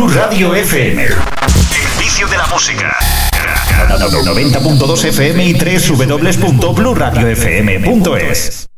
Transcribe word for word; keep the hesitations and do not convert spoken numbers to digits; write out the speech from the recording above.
Blue Radio F M. El vicio de la música. noventa punto dos F M y doble u doble u doble u punto blue radio f m punto es.